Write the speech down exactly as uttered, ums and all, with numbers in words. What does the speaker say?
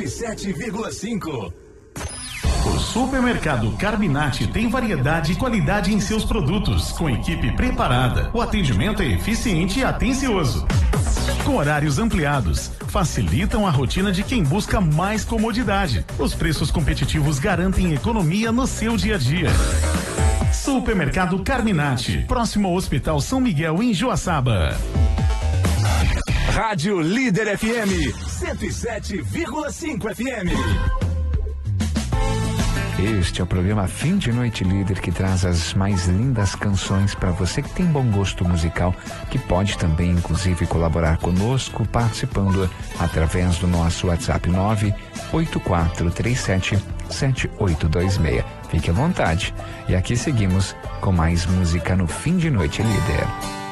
cento e sete vírgula cinco. O Supermercado Carminati tem variedade e qualidade em seus produtos, com equipe preparada. O atendimento é eficiente e atencioso. Com horários ampliados, facilitam a rotina de quem busca mais comodidade. Os preços competitivos garantem economia no seu dia a dia. Supermercado Carminati, próximo ao Hospital São Miguel, em Joaçaba. Rádio Líder F M, cento e sete vírgula cinco F M. Este é o programa Fim de Noite Líder, que traz as mais lindas canções para você que tem bom gosto musical, que pode também, inclusive, colaborar conosco participando através do nosso WhatsApp nove oito quatro três sete sete oito dois seis. Fique à vontade. E aqui seguimos com mais música no Fim de Noite Líder.